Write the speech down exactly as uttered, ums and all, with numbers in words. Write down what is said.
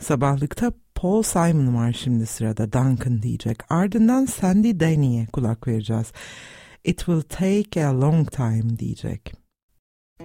Sabahlıkta Paul Simon var şimdi sırada, Duncan diyecek. Ardından Sandy Denny'e kulak vereceğiz. It will take a long time diyecek.